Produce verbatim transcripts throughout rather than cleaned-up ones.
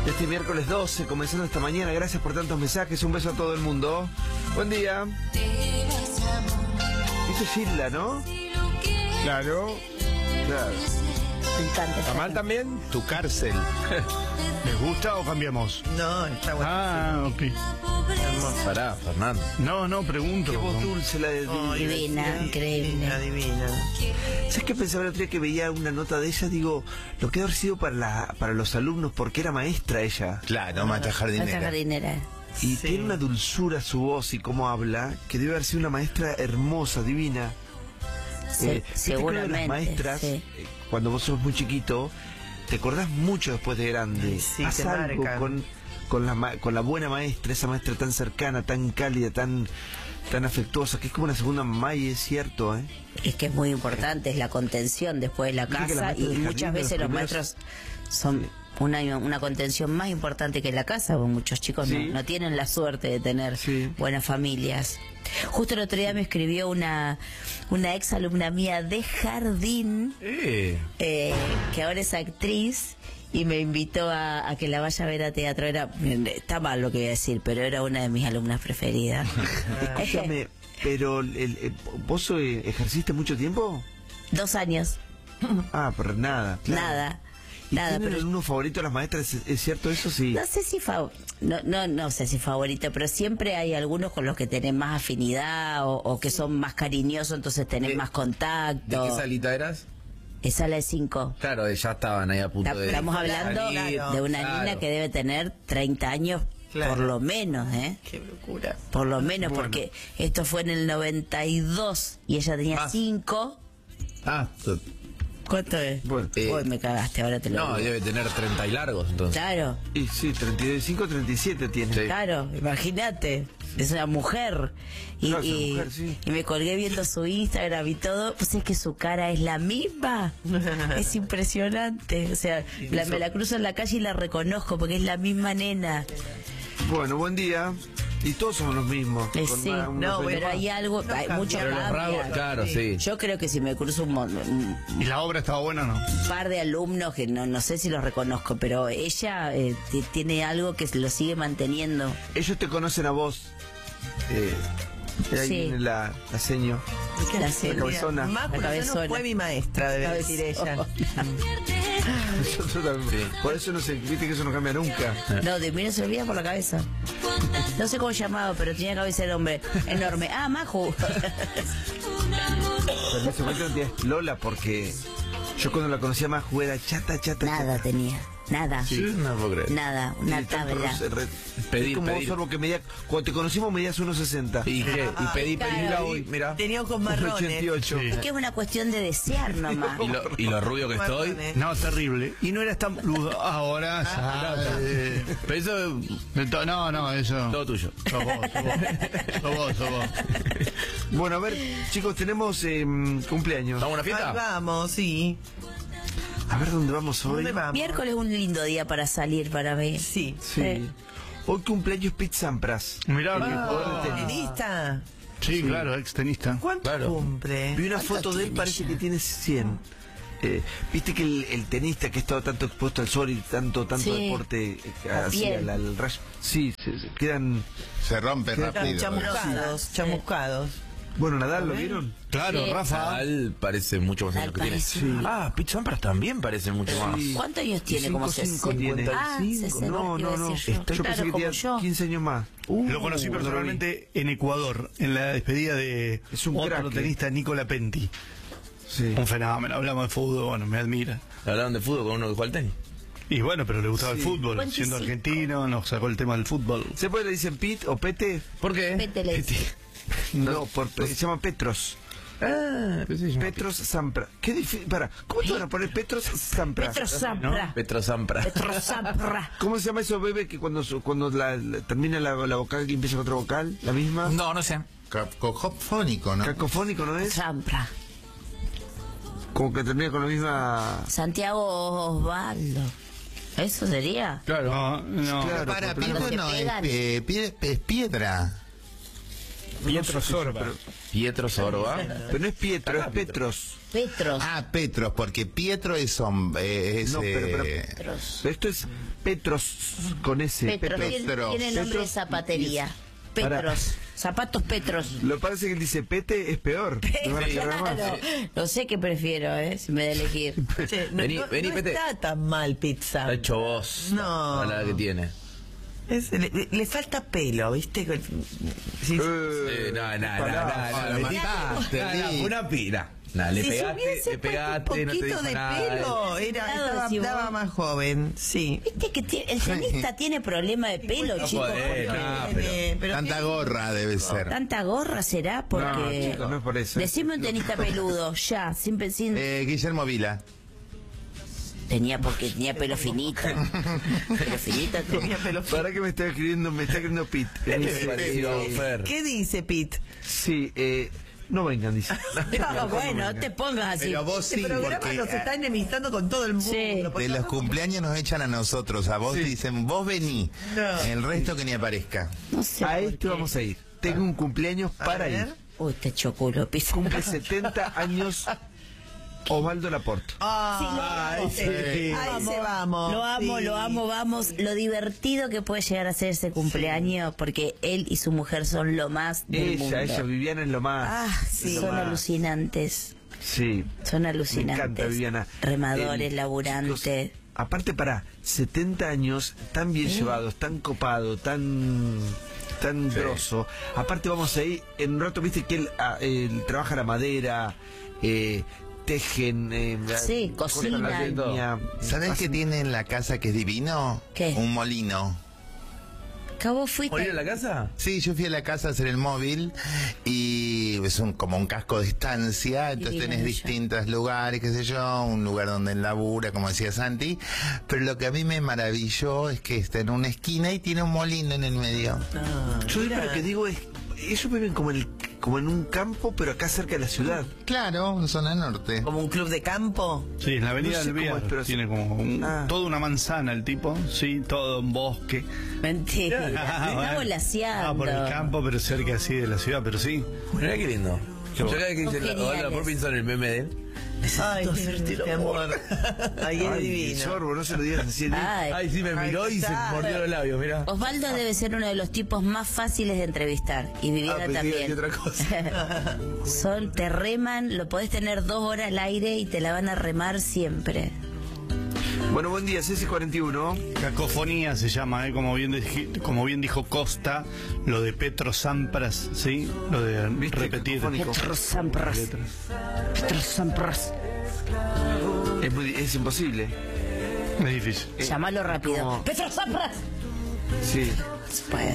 Este miércoles doce, comenzando esta mañana, gracias por tantos mensajes, un beso a todo el mundo. Buen día. Esto es Gilda, ¿no? Claro. Claro. Me encanta. ¿Amal también? Tu cárcel. ¿Les gusta o cambiamos? No, está bueno. Ah, ok. Pará, Fernando. No, no, pregunto. Qué voz dulce la de Oh, Divina, increíble. Divina, divina. ¿Sabes qué pensaba el otro día que veía una nota de ella? Digo, lo que debe haber sido para, la, para los alumnos, porque era maestra ella. Claro, maestra jardinera. Nuestra jardinera. Y Sí. tiene una dulzura su voz y cómo habla, que debe haber sido una maestra hermosa, divina. Se- Eh, viste que uno de seguramente. las maestras, Sí. eh, cuando vos sos muy chiquito, te acordás mucho después de grande. Ay, sí, Haz te algo marcan. con, con, la, ma- con la buena maestra, esa maestra tan cercana, tan cálida, tan, tan afectuosa, que es como una segunda mamá, y es cierto, ¿eh? Es que es muy importante, es la contención después de la Viste que la casa, maestra y del muchas jardín de los veces los primeros- maestros son Sí. una, una contención más importante que la casa, porque muchos chicos Sí. no, no tienen la suerte de tener Sí. buenas familias. Justo el otro día me escribió una, una ex alumna mía de jardín, Eh. eh, que ahora es actriz, y me invitó a, a que la vaya a ver a teatro. Era, está mal lo que voy a decir, pero era una de mis alumnas preferidas. Escúchame, pero el- el- ¿vos eh, ejerciste mucho tiempo? Dos años, Ah, pero nada. claro. nada. ¿Y Nada, tienen pero uno favorito las maestras? ¿Es, es cierto eso? Sí. no sé si fa- no, no, no sé si favorito, pero siempre hay algunos con los que tenés más afinidad o, o que son más cariñosos, entonces tenés ¿De- más contacto. ¿De qué salita eras? Esa la de cinco. Claro, ya estaban ahí a punto Ta- de... Estamos hablando Claro, de una claro. niña que debe tener treinta años, Claro. por lo menos, ¿eh? Qué locura. Por lo menos, Bueno. porque esto fue en el noventa y dos y ella tenía Más. cinco. Ah, t- ¿Cuánto es? Bueno. Eh, Uy, me cagaste, ahora te lo no, digo. debe tener treinta y largos, entonces. Claro. Y sí, treinta y cinco, treinta y siete tiene. Sí. Claro, imagínate, es una mujer. Y, Claro, es una y- mujer, sí. y me colgué viendo su Instagram y todo, pues es que su cara es la misma. Es impresionante. O sea, la- me la cruzo en la calle y la reconozco porque es la misma nena. Bueno, buen día. Y todos somos los mismos. Eh, con sí, una- una no, fe- pero hay algo, No hay cambia. mucho Pero los cambia. rasgos, claro, sí. Yo creo que si me cruzo un, mon- un ¿Y la obra estaba buena o no? par de alumnos que no, no sé si los reconozco, pero ella eh, t- tiene algo que lo sigue manteniendo. Ellos te conocen a vos. Eh, ahí Sí. viene la, la seño. La La señora. cabezona. Más La cabezona. fue mi maestra, debe decir ella. Nosotros también. Por eso no sé, viste que eso no cambia nunca. No, de mí no se olvida por la cabeza. No sé cómo llamaba, pero tenía cabeza de hombre enorme. Ah, Maju. Pero en ese momento no tenías Lola, porque yo cuando la conocía más era chata, chata, Nada chata. tenía. Nada. Sí, no puedo creer. Nada. Una Y tanto tabla. roce- re- Pedir, es como pedir. vos, Sorbo, que medía, cuando te conocimos medías uno sesenta. ¿Y qué? Y pedí, pedí, Claro. hoy, mira. Tenía ojos ochenta y marrones. ocho. Sí. Es que es una cuestión de desear nomás. Y lo, y lo rubio que estoy. Marrones. No, terrible. Y no eras tan ludo. Ahora ya. eh, Pero eso, de to- no, no, eso. todo tuyo. Sos vos, sos vos. Sos vos, sos vos. Bueno, a ver, chicos, tenemos eh, cumpleaños. ¿Vamos a una Ahí fiesta? vamos, sí. A ver dónde vamos hoy. ¿Dónde vamos? Miércoles es un lindo día para salir para ver. Sí. Sí. Eh. Hoy cumpleaños Pete Sampras. Mirá, Ah, qué- ¿Tenista? sí, claro, ex tenista. ¿Cuánto Claro. cumple? Vi una foto de él, parece que tiene cien. Eh, Viste que el, el tenista que ha estado tanto expuesto al sol y tanto tanto Sí. deporte eh, La hacia piel. la- el rayo. Sí, se, se quedan. Se rompe Queda rápido. Chamuscados, chamuscados. Bueno, Nadal, ¿lo vieron? Claro, Sí. Rafa. Nadal parece mucho más Nadal años que tiene. parece. Sí. Ah, Pete Sampras también parece mucho más. Sí. ¿Cuántos años tiene? Como cinco, cinco sesenta. tiene. Ah, sesenta, No, iba a no, no. decir yo. Yo Claro, pensé que como tenía yo. quince años más. Uh, Lo conocí cuando lo vi. personalmente en Ecuador, en la despedida de Es un otro crack, tenista, Nicola Penti. Sí. Un fenómeno, hablamos de fútbol, bueno, me admira. Hablaron de fútbol con uno que juega al tenis. Y bueno, pero le gustaba Sí. el fútbol, veinticinco. siendo argentino, nos sacó el tema del fútbol. ¿Se puede le dicen Pete o Pete? ¿Por qué? Pete le dice. No, por, se llama Petros. Ah, pero sí, se llama Petros Sampras. Qué difícil. Para, ¿cómo te van a poner Petros Sampras? Petro Sampra. Petro Sampras. Petro Sampra. ¿Cómo se llama eso, bebé, que cuando, su- cuando la, la- termina la, la vocal y empieza con otra vocal? ¿La misma? No, no sé. Cacofónico, ¿no? Cacofónico, ¿no es? Sampra. Como que termina con la misma... Santiago Osvaldo. ¿Eso sería? Claro. No, no. Claro, Para, pero piedra te no, es, pegan. eh, pie- es piedra. Pietro Sorba. Pero, Pietro Sorba. pero no es Pietro, es Petros. Petros. Ah, Petros, porque Pietro es hombre. Es, No, pero- pero- eh, Petros. Pero esto es Petros con S. Petros. Petros. Tiene, Petros. tiene nombre de Petros. zapatería. Para. Petros. Zapatos Petros. Lo que pasa es que él dice Pete es peor. Lo van a quebrar más. Claro. No sé qué prefiero, ¿eh? Si me da a elegir. Che, no, Vení, no- vení, no Pete. está tan mal pizza. Está hecho vos. No. La que tiene. Es- le, le- le falta pelo, ¿viste? Sí, Eh, Eh, no, no, no, pará. no, no, lo metí- mataste, no, no, Lee. fue una pira. No, le si se pegaste, hubiese le puesto pegaste, un no te poquito dijo de nada. pelo, era, Claro, estaba, si vos- estaba más joven, sí. Viste que tiene- el cenista tiene problema de pelo, No chicos. podés, porque- no, pero- Eh, pero Tanta qué- gorra debe ser. Tanta gorra será porque. No, chicos, no es por eso. Decime un tenista peludo, ya, sin sin Eh, Guillermo Vila. Tenía porque tenía pelo finito. Pelo finito tenía. tenía pelo fino. Para que me está escribiendo, me está escribiendo Pete. ¿Qué Eh, te pareció, Fer? ¿Qué dice Pete? sí, eh, no vengan, dice. No, bueno, no te pongas así. Pero vos sí, Este programa porque nos está enemistando con todo el mundo. Sí. porque de los no- cumpleaños nos echan a nosotros. A vos te dicen, vos vení. No. El resto que ni aparezca. No sé. A por este qué. vamos a ir. Tengo un cumpleaños para ver. ir. Uy, te choculo, pisa. Cumple setenta años Osvaldo Laporte. Ah, Sí, sí. sí. Ahí se vamos. Lo amo, Sí. lo amo, vamos. Lo divertido que puede llegar a ser ese cumpleaños, porque él y su mujer son lo más del mundo. Ella, ella, Viviana es lo más. Ah, sí, es lo son más. alucinantes. Sí. Son Me alucinantes. encanta Viviana. Remadores, El- laburantes. chicos, aparte, para setenta años, tan bien llevados, tan copado, tan tan grosso. Aparte, vamos a ir en un rato, viste que él, ah, él trabaja la madera, eh, tejen, eh, Sí, cortan la cocinan. leña. ¿Sabés qué tiene en la casa que es divino? ¿Qué? Un molino. Cabo fuiste. ¿Volvió a la casa? Sí, yo fui a la casa a hacer el móvil y es un, como un casco de estancia, entonces Divino tenés ella. distintos lugares, qué sé yo, un lugar donde él labura, como decía Santi, pero lo que a mí me maravilló es que está en una esquina y tiene un molino en el medio. Ah, Yo mira. lo que digo es, ellos viven como en, el, como en un campo, pero acá cerca de la ciudad. Claro, en zona norte. Como un club de campo. Sí, en la avenida No sé del cómo Biar. es, pero sí. Tiene como un- Ah. toda una manzana el tipo, sí, todo un bosque. Mentira. Ah, Está bueno. volaseando. Ah, por el campo, pero cerca así de la ciudad, pero sí. Mirá qué lindo. Yo cada vez que Son dice geniales. la por pienso en el meme de él. Ay, qué, qué amor. Ay, es Ay, divino. Sorbo, no se lo digas así. Ay. Ay, sí, me Ay, miró y se está. mordió los labios, mirá. Osvaldo debe ser uno de los tipos más fáciles de entrevistar. Y Viviana Ah, pensé que también. otra cosa. Son, te reman, lo podés tener dos horas al aire y te la van a remar siempre. Bueno, buen día, C C cuarenta y uno. Cacofonía se llama, ¿eh? como, bien dij- como bien dijo Costa, lo de Petro Sampras, ¿sí? Lo de ¿Viste? repetir. Cacofónico. Petros Sampras. Petros Sampras. Es, muy- es imposible. Es difícil. Eh, Llámalo rápido. como- Petros Sampras. Sí. Se puede.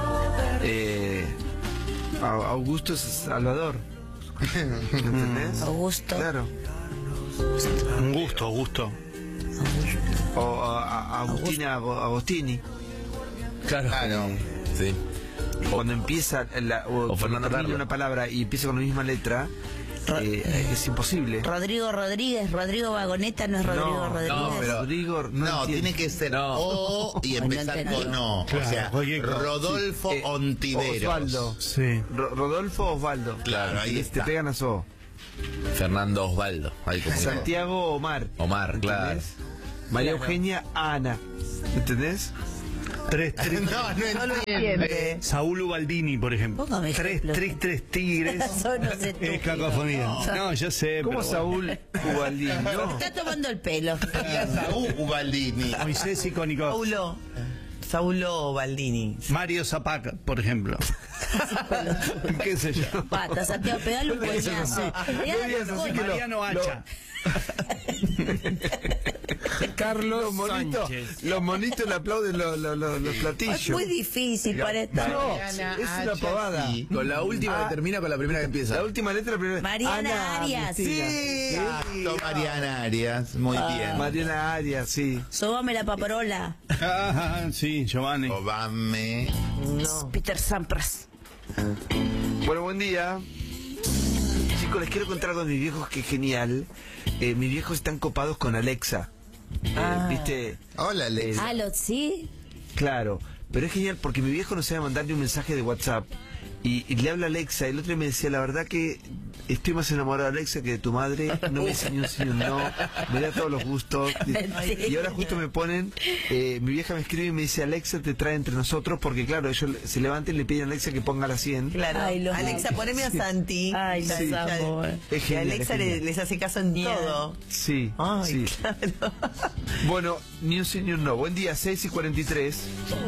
Eh, A- Augusto Salvador. ¿Entendés? Augusto. Claro. Un gusto, gusto. O a- a- Agustina Ago- Agostini. Claro. Claro. Sí. Cuando empieza la, o, o Fernando termina Carlos. una palabra y empieza con la misma letra, eh, es imposible. Rodrigo Rodríguez, Rodrigo Vagoneta no es Rodrigo No, Rodríguez. no, pero- Rodrigo, no, No, entiendo. tiene que ser No. O y Ay, no empezar entendí. con O. Claro, o sea, cualquier cosa. Rodolfo Eh, Ontiveros. Osvaldo. Sí. Ro- Rodolfo Osvaldo. Claro, ahí Y está. Te pegan a So. Fernando Osvaldo. Ahí como dijo. Santiago Omar. Omar, claro. ¿Entendés? María Eugenia Ana. ¿Entendés? Tres, tres. No, no No lo entiende. entiende. Saúl Ubaldini, por ejemplo. Póngame Tres, ejemplos. tres, tres tigres. Son unos Es estúpidos. cacofonía. No, ya sé, ¿Cómo pero Saúl Ubaldini? No. Está tomando el pelo. Saúl Ubaldini. bueno. Moisés icónico. Saulo. Saulo Baldini. Mario Zapaca, por ejemplo. ¿Qué sé yo? Pata, Santiago, pegale un coñazo. Pegale digas un así que coñazo. lo- Mariano Hacha. Carlos los monitos, los monitos le aplauden los, los, los, los Es platillos. muy difícil para esta. No, es una pavada. Con la última Ah. que termina con la primera que empieza. La última letra, la primera. Mariana Ana Arias. Cristina. Exacto, Mariana Arias. Muy bien. Mariana Arias, sí. Sobame la paparola. Ah, sí, Giovanni. Obame. Peter Sampras. Bueno, buen día. Chicos, les quiero contar algo de mis viejos que es genial. Eh, mis viejos están copados con Alexa. Eh, ¿Viste? Hola, Alex. Ah, ¿lo sí? Claro. Pero es genial porque mi viejo no sabe mandar ni un mensaje de WhatsApp. Y, y le habla a Alexa, y el otro día me decía, la verdad que estoy más enamorado de Alexa que de tu madre, no me dice ni un sí ni un no, me da todos los gustos. Y, y ahora justo me ponen, eh, mi vieja me escribe y me dice, Alexa te trae entre nosotros, porque claro, ellos se levantan y le piden a Alexa que ponga la cien. Claro. Ay, los Alexa, amo. poneme a Santi. Ay, los Sí. amo. Es Y genial, Alexa es le- genial. les hace caso en Bien. todo. Sí, Ay, sí. claro. Bueno, ni un sí ni un no. Buen día, seis y cuarenta y tres.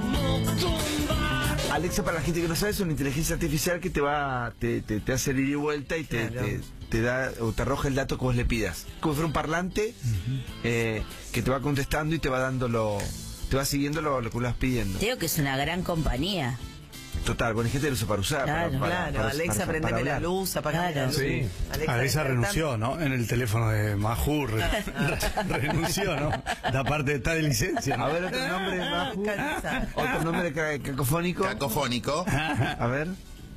Alexa, para la gente que no sabe, es una inteligencia artificial que te va, te, te, te hace ir y vuelta y te, Claro. te, te da o te arroja el dato que vos le pidas. Como si fuera un parlante eh, que te va contestando y te va dando lo, te va siguiendo lo, lo que le vas pidiendo. Te digo que es una gran compañía. Total, bueno, hay gente que lo usa para usar. Claro, para, para- Claro, para- Alexa, para- para prendeme la hablar. luz, apagame Claro. la luz. Sí. Alexa, Alexa despertame. renunció, ¿no? En el teléfono de Majú re- re- renunció, ¿no? La parte está de licencia, ¿no? A ver, otro nombre, Maju. Cansa. Otro nombre ca- cacofónico. Cacofónico. A ver.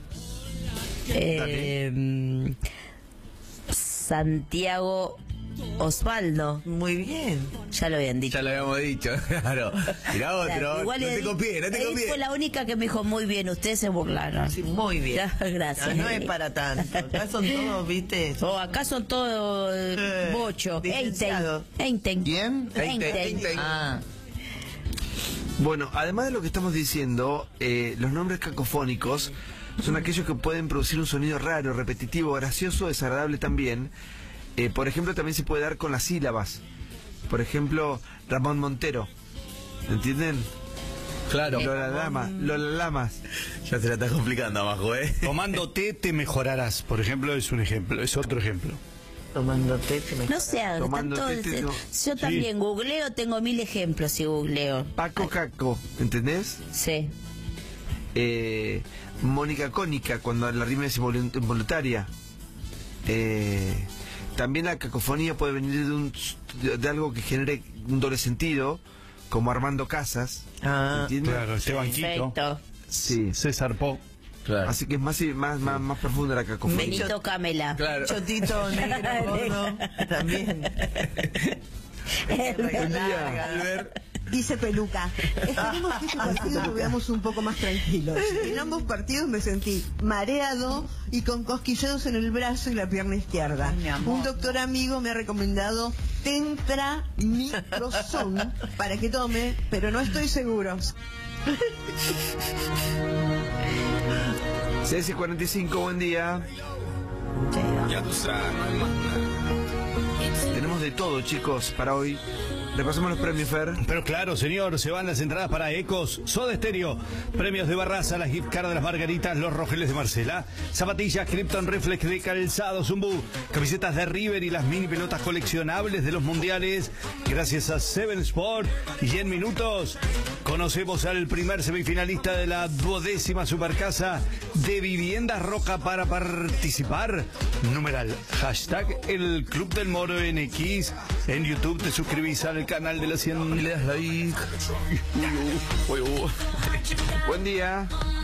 Eh, mm, Santiago Osvaldo. Muy bien. Ya lo habían dicho. Ya lo habíamos dicho, claro. Mirá otro, Claro, igual no le te di- copié, no te él copié. fue la única que me dijo muy bien, ustedes se burlaron. Sí, muy bien. Ya, gracias. No, no es para tanto. Acá son todos, viste. O acá son todos eh, Eh, bocho. Einstein. licenciado. Einstein. ¿Quién? Einstein. Ah, Bueno, además de lo que estamos diciendo, eh, los nombres cacofónicos son aquellos que pueden producir un sonido raro, repetitivo, gracioso, desagradable también. Eh, por ejemplo, también se puede dar con las sílabas. Por ejemplo, Ramón Montero. ¿Entienden? Claro, Lola Lama, Lola Lamas. ya se la está complicando, Majo, ¿eh? Tomando té te mejorarás, por ejemplo, es un ejemplo, es otro ejemplo. Tomando té, te me- No sé, están Tomando todos- tete, no. yo también googleo, tengo mil ejemplos si googleo. Paco Caco, ¿entendés? Sí. Eh, Mónica Cónica, cuando la rima es involu- involuntaria. Eh, también la cacofonía puede venir de, un, de, de algo que genere un doble sentido, como Armando Casas. Ah, ¿entiendes? Claro, Esteban Quito, Perfecto. Sí. César Po. Claro. Así que es más, más, más, más profunda la cacofonía. Benito Camela. Claro. Chotito, negro, gordo. También. Buen día. Albert. Dice Peluca, esperemos que este partido lo veamos un poco más tranquilos. En ambos partidos me sentí mareado y con cosquilleos en el brazo y la pierna izquierda. Un doctor amigo me ha recomendado Tentramicrozón para que tome, pero no estoy seguro. seis y cuarenta y cinco, buen día. Tenemos de todo, chicos, para hoy. Repasemos los premios, Fer. Pero claro, señor, se van las entradas para Ecos, Soda Stereo, premios de Barraza, la gift card de las Margaritas, los Rogeles de Marcela, zapatillas Krypton Reflex de Calzado Zumbú, camisetas de River y las mini pelotas coleccionables de los mundiales, gracias a Seven Sport. Y en minutos conocemos al primer semifinalista de la duodécima Supercasa de Viviendas Roca. Para participar, numeral, hashtag el Club del Moro en X. En YouTube te suscribís al canal de la cien. Le das like. Buen día.